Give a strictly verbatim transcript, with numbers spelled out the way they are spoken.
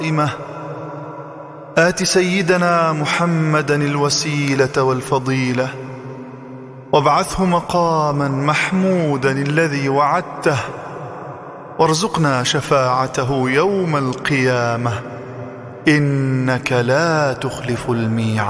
قائمة آت سيدنا محمدا الوسيلة والفضيلة وابعثه مقاما محمودا الذي وعدته وارزقنا شفاعته يوم القيامة إنك لا تخلف الميعاد.